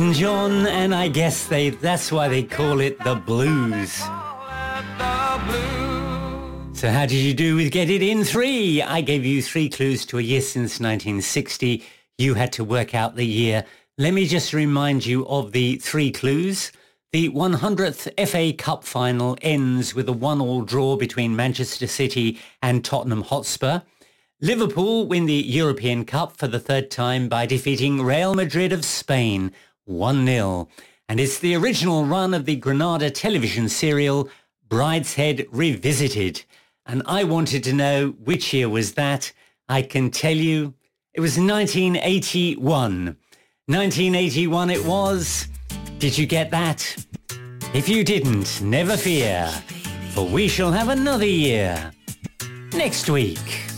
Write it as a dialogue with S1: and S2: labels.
S1: John, and I guess that's why they call it the blues. So how did you do with Get It in 3? I gave you 3 clues to a year since 1960. You had to work out the year. Let me just remind you of the 3 clues. The 100th FA Cup final ends with a 1-1 draw between Manchester City and Tottenham Hotspur. Liverpool win the European Cup for the 3rd time by defeating Real Madrid of Spain 1-0. And it's the original run of the Granada television serial Brideshead Revisited. And I wanted to know which year was that. I can tell you it was 1981. 1981 it was. Did you get that? If you didn't, never fear, for we shall have another year next week.